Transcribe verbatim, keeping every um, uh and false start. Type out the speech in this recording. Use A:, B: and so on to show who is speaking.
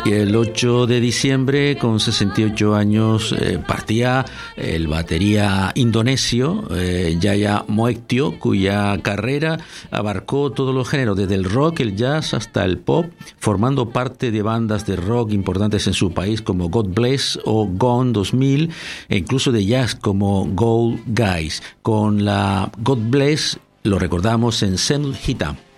A: Y el ocho de diciembre, con sesenta y ocho años, eh, partía el batería indonesio eh, Yaya Moektio, cuya carrera abarcó todos los géneros, desde el rock, el jazz hasta el pop, formando parte de bandas de rock importantes en su país como God Bless o Gone dos mil, e incluso de jazz como Gold Guys. Con la God Bless lo recordamos en Senul Hitam.